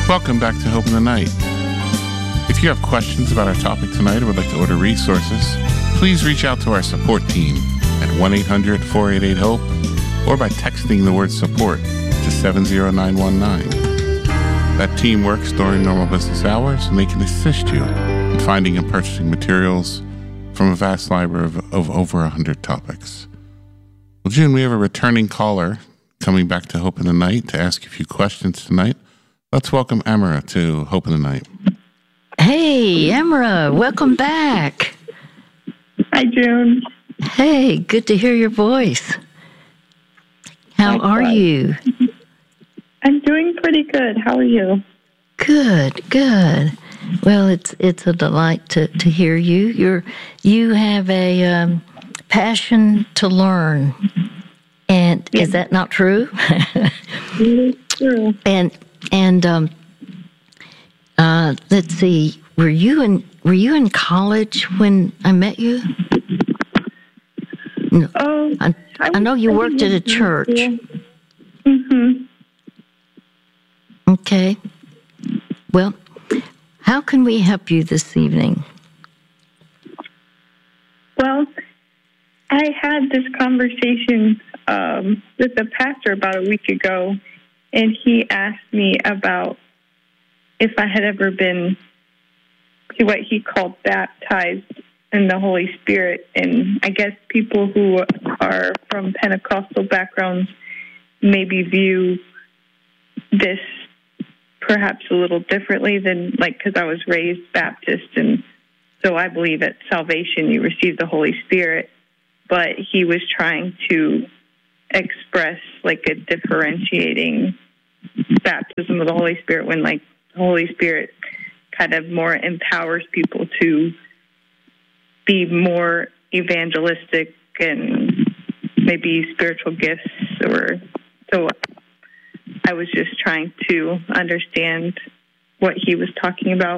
Welcome back to Hope in the Night. If you have questions about our topic tonight or would like to order resources, please reach out to our support team at 1-800-488-HOPE or by texting the word support to 70919. That team works during normal business hours and they can assist you in finding and purchasing materials from a vast library of over 100 topics. Well, June, we have a returning caller coming back to Hope in the Night to ask a few questions tonight. Let's welcome Amara to Hope in the Night. Hey, Amara, welcome back. Hi, June. Hey, good to hear your voice. How are you? I'm doing pretty good. How are you? Good. Well, it's a delight to hear you. You have a passion to learn, and is that not true? It is true. And let's see. Were you in college when I met you? No. Oh, I know you worked at a church. Mm-hmm. Okay. Well, how can we help you this evening? Well, I had this conversation with a pastor about a week ago, and he asked me about if I had ever been to what he called baptized in the Holy Spirit. And I guess people who are from Pentecostal backgrounds maybe view this perhaps a little differently than, because I was raised Baptist, and so I believe at salvation you receive the Holy Spirit. But he was trying to express a differentiating baptism of the Holy Spirit when the Holy Spirit kind of more empowers people to be more evangelistic and maybe spiritual gifts. So I was just trying to understand what he was talking about.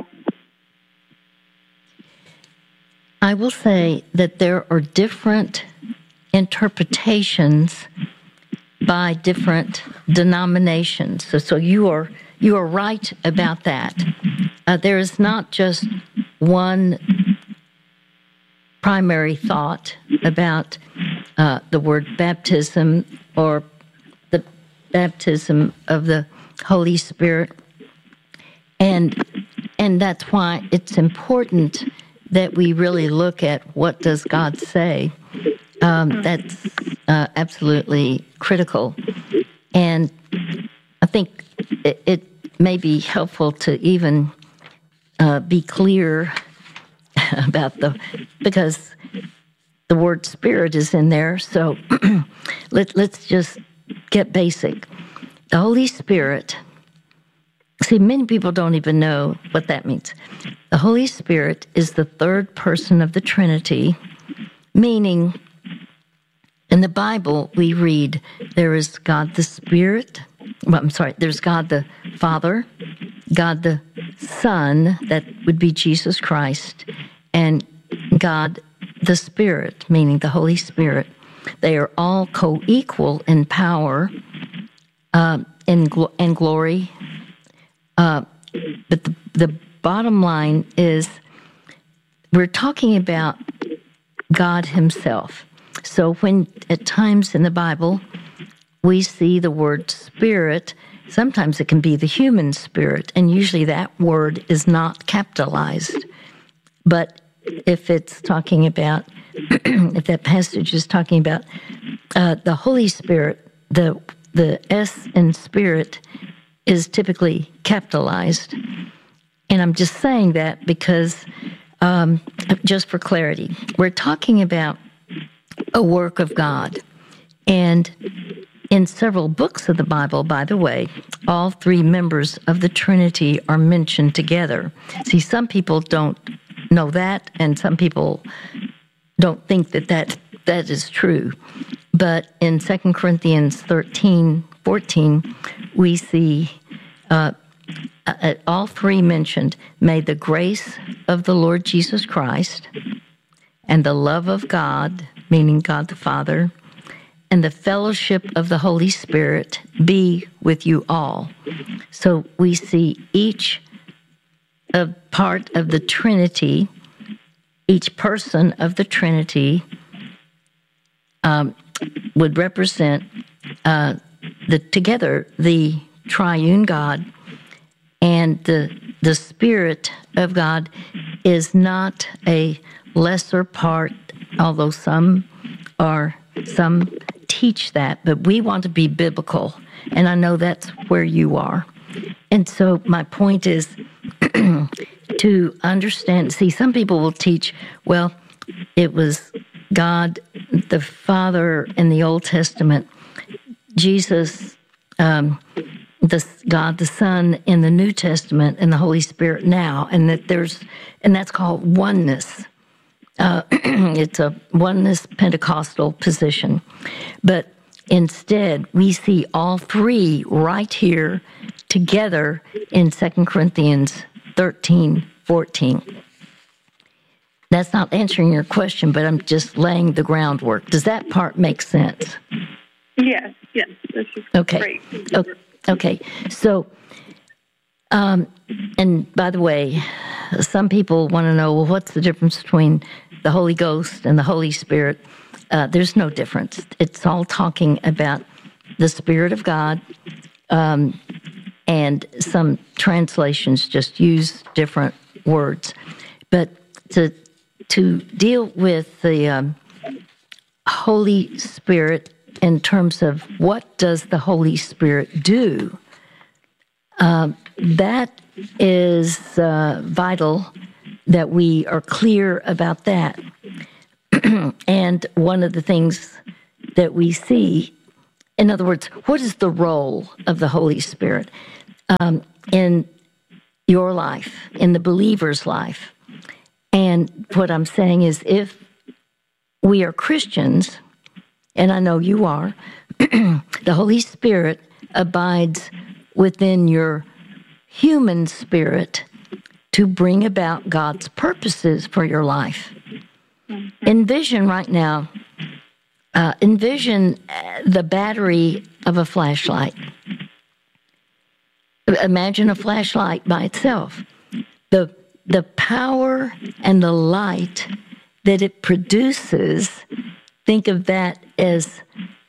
I will say that there are different interpretations by different denominations. So you are right about that. There is not just one primary thought about the word baptism or the baptism of the Holy Spirit, and that's why it's important that we really look at what does God say. That's absolutely critical. And I think it may be helpful to even be clear about because the word spirit is in there. So let's just get basic. The Holy Spirit, see, many people don't even know what that means. The Holy Spirit is the third person of the Trinity, meaning in the Bible we read there is God the Spirit. There's God the Father, God the Son, that would be Jesus Christ, and God the Spirit, meaning the Holy Spirit. They are all co-equal in power and glory. But the bottom line is we're talking about God himself. So when at times in the Bible we see the word spirit, sometimes it can be the human spirit, and usually that word is not capitalized. But if it's talking about, if that passage is talking about the Holy Spirit, the S in spirit is typically capitalized. And I'm just saying that because, just for clarity, we're talking about a work of God. And in several books of the Bible, by the way, all three members of the Trinity are mentioned together. See, some people don't know that, and some people don't think that is true. But in 2 Corinthians 13:14, we see all three mentioned. May the grace of the Lord Jesus Christ and the love of God, meaning God the Father, and the fellowship of the Holy Spirit be with you all. So we see each part of the Trinity, each person of the Trinity would represent together the triune God, and the Spirit of God is not a lesser part, although some teach that, but we want to be biblical, and I know that's where you are. And so my point is to understand, see, some people will teach, well, it was God the Father in the Old Testament, Jesus, God the Son in the New Testament, and the Holy Spirit now, and that's called oneness. It's a oneness Pentecostal position. But instead, we see all three right here together in 2 Corinthians 13:14. That's not answering your question, but I'm just laying the groundwork. Does that part make sense? Yes, this is okay. Great. Okay, so, and by the way, some people want to know, well, what's the difference between the Holy Ghost and the Holy Spirit? There's no difference. It's all talking about the Spirit of God, and some translations just use different words. But to deal with the Holy Spirit in terms of what does the Holy Spirit do, that is vital that we are clear about that. And one of the things that we see, in other words, what is the role of the Holy Spirit in your life, in the believer's life? And what I'm saying is, if we are Christians, and I know you are, the Holy Spirit abides within your human spirit to bring about God's purposes for your life. Envision right now, the battery of a flashlight. Imagine a flashlight by itself. The power and the light that it produces, think of that as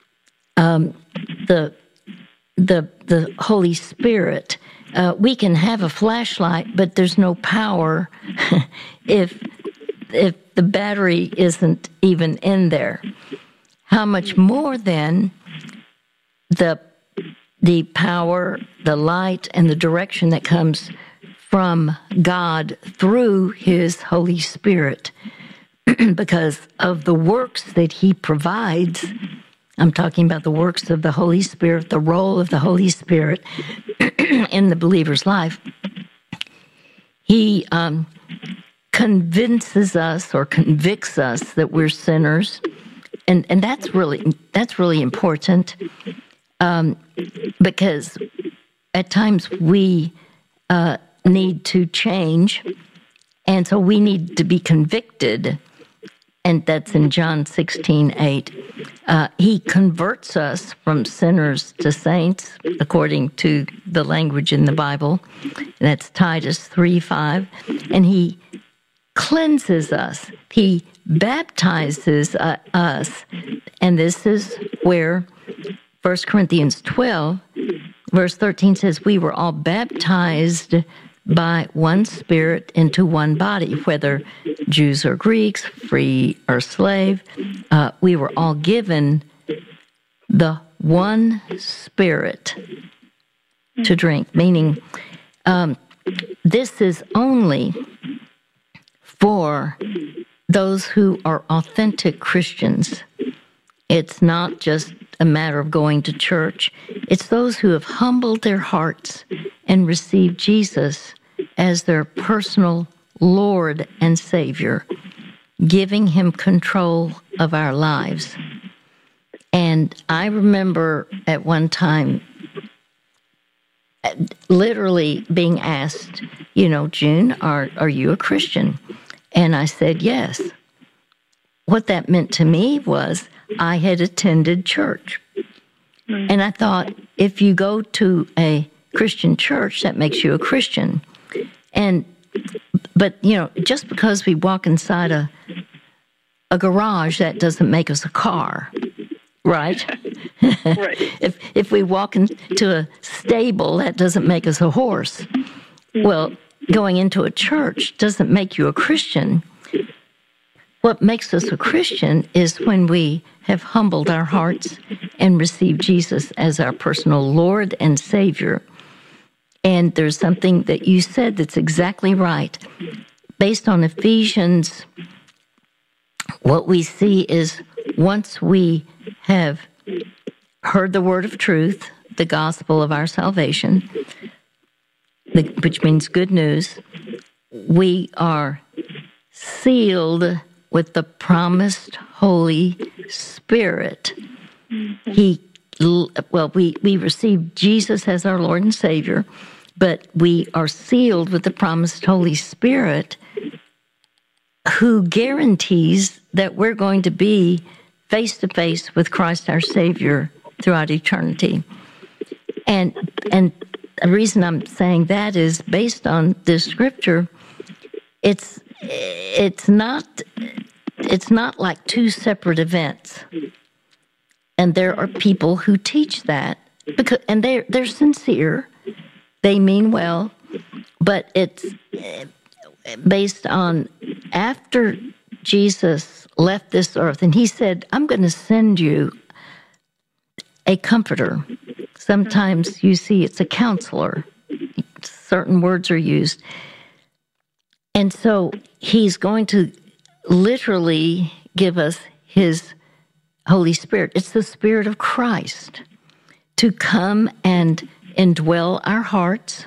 the Holy Spirit. We can have a flashlight, but there's no power if the battery isn't even in there. How much more then the power, the light, and the direction that comes from God through His Holy Spirit, because of the works that He provides. I'm talking about the works of the Holy Spirit, the role of the Holy Spirit in the believer's life. He convinces us or convicts us that we're sinners, and that's really important, because at times we need to change, and so we need to be convicted. And that's in John 16:8. He converts us from sinners to saints, according to the language in the Bible. That's Titus 3:5. And He cleanses us. He baptizes us. And this is where 1 Corinthians 12, verse 13 says, we were all baptized by one Spirit into one body, whether Jews or Greeks, free or slave. We were all given the one Spirit to drink, meaning this is only for those who are authentic Christians. It's not just a matter of going to church. It's those who have humbled their hearts and received Jesus as their personal Lord and Savior, giving Him control of our lives. And I remember at one time literally being asked, June, are you a Christian? And I said, yes. What that meant to me was I had attended church. And I thought, if you go to a Christian church, that makes you a Christian. But just because we walk inside a garage, that doesn't make us a car, right? Right. If we walk into a stable, that doesn't make us a horse. Well, going into a church doesn't make you a Christian. What makes us a Christian is when we have humbled our hearts and received Jesus as our personal Lord and Savior. And there's something that you said that's exactly right. Based on Ephesians, what we see is once we have heard the word of truth, the gospel of our salvation, which means good news, we are sealed with the promised Holy Spirit. We received Jesus as our Lord and Savior, but we are sealed with the promised Holy Spirit, who guarantees that we're going to be face to face with Christ our Savior throughout eternity. And the reason I'm saying that is based on this scripture. It's not like two separate events. And there are people who teach that and they're sincere. They mean well, but it's based on after Jesus left this earth, and he said, I'm going to send you a comforter. Sometimes you see it's a counselor. Certain words are used. And so he's going to literally give us his Holy Spirit. It's the Spirit of Christ to come and indwell our hearts